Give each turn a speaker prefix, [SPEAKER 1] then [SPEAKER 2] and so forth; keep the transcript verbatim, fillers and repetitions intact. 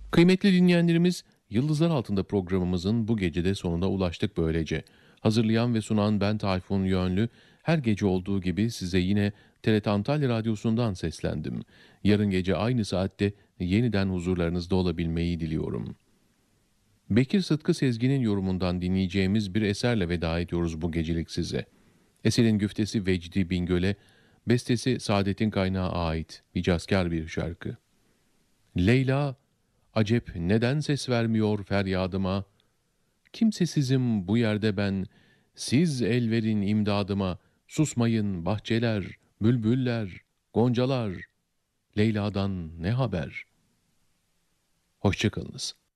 [SPEAKER 1] Kıymetli dinleyenlerimiz, Yıldızlar Altında programımızın bu gecede sonuna ulaştık böylece. Hazırlayan ve sunan ben Tayfun Yönlü, her gece olduğu gibi size yine T R T Antalya Radyosu'ndan seslendim. Yarın gece aynı saatte yeniden huzurlarınızda olabilmeyi diliyorum. Bekir Sıtkı Sezgin'in yorumundan dinleyeceğimiz bir eserle veda ediyoruz bu gecelik size. Eserin güftesi Vecdi Bingöl'e, bestesi Saadet'in Kaynağı'na ait Hicazkar bir şarkı. Leyla, acep neden ses vermiyor feryadıma? Kimsesizim bu yerde ben, siz el verin imdadıma. Susmayın bahçeler, bülbüller, goncalar, Leyla'dan ne haber? Hoşça kalınız.